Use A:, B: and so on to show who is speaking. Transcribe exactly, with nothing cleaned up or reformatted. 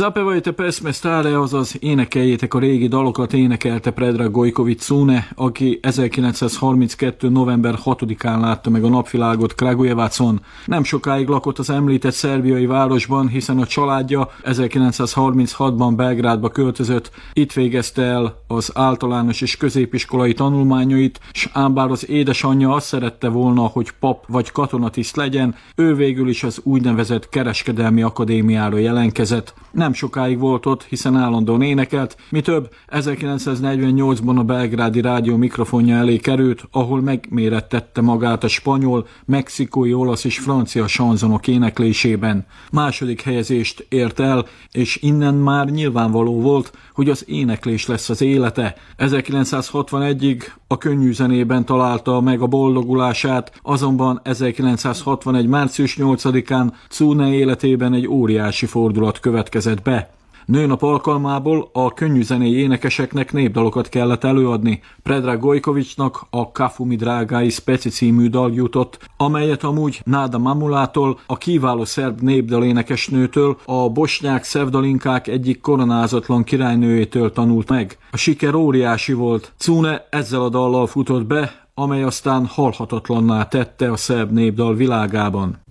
A: Zapevajte pesme stare, azaz énekeljétek a régi dalokat, énekelte Predrag Gojković Cune, aki ezerkilencszázharminckettő. november hatodikán látta meg a napvilágot Kragujevacon. Nem sokáig lakott az említett szerbiai városban, hiszen a családja ezerkilencszázharminchatban Belgrádba költözött, itt végezte el az általános és középiskolai tanulmányait, s ám bár az édesanyja azt szerette volna, hogy pap vagy katonatiszt legyen, ő végül is az úgynevezett kereskedelmi akadémiára jelentkezett. Nem sokáig volt ott, hiszen állandóan énekelt, mi több, ezerkilencszáznegyvennyolcban a belgrádi rádió mikrofonja elé került, ahol megmérettette magát a spanyol, mexikói, olasz és francia sanzonok éneklésében. Második helyezést ért el, és innen már nyilvánvaló volt, hogy az éneklés lesz az élete. ezerkilencszázhatvanegyig a könnyű zenében találta meg a boldogulását, azonban ezerkilencszázhatvanegy. március nyolcadikán Cune életében egy óriási fordulat következett be. Nőnap alkalmából a könnyűzenei énekeseknek népdalokat kellett előadni. Predrag Gojkovićnak a Kafu mi drágai Speci című dal jutott, amelyet amúgy Nada Mamulától, a kiváló szerb népdalénekesnőtől, a bosnyák szevdalinkák egyik koronázatlan királynőjétől tanult meg. A siker óriási volt. Cune ezzel a dallal futott be, amely aztán halhatatlanná tette a szerb népdal világában.